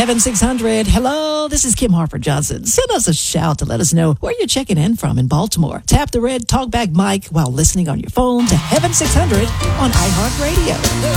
Heaven 600. Hello, this is Kim Harper Johnson. Send us a shout to let us know where you're checking in from in Baltimore. Tap the red talkback mic while listening on your phone to Heaven 600 on iHeartRadio.